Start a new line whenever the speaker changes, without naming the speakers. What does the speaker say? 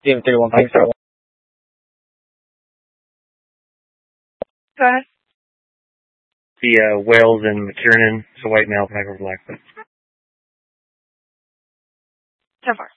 Team 315, sir.
Go ahead.
The Wells and McKiernan, it's a white male, black over black.
So far.